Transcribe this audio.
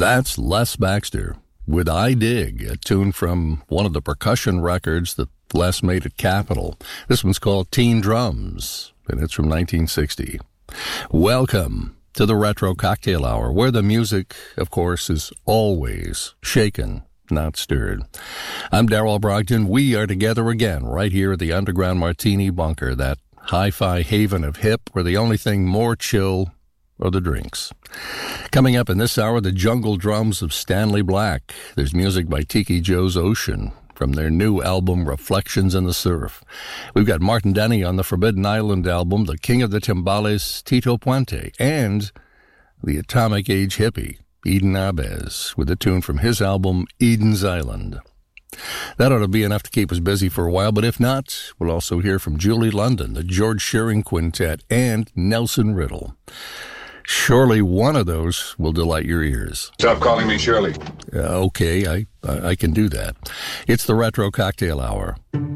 That's Les Baxter with I Dig, a tune from one of the percussion records that Les made at Capitol. This one's called Teen Drums, and it's from 1960. Welcome to the Retro Cocktail Hour, where the music, of course, is always shaken, not stirred. I'm Darrell Brogdon. We are together again right here at the Underground Martini Bunker, that hi-fi haven of hip where the only thing more chill are the drinks. Coming up in this hour, the jungle drums of Stanley Black. There's music by Tiki Joe's Ocean from their new album Reflections in the Surf. We've got Martin Denny on the Forbidden Island album, the King of the Timbales, Tito Puente, and the Atomic Age hippie, Eden Abez, with a tune from his album Eden's Island. That ought to be enough to keep us busy for a while, but if not, we'll also hear from Julie London, the George Shearing Quintet, and Nelson Riddle. Surely one of those will delight your ears. Stop calling me Shirley. Okay, I can do that. It's the Retro Cocktail Hour.